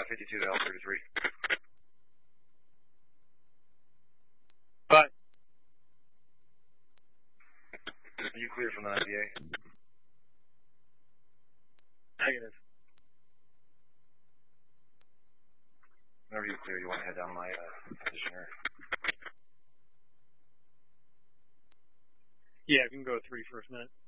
52 to L33. But are you clear from the IVA? Negative. Whenever you're clear, you want to head down my positioner. Yeah, we can go 3 for a minute.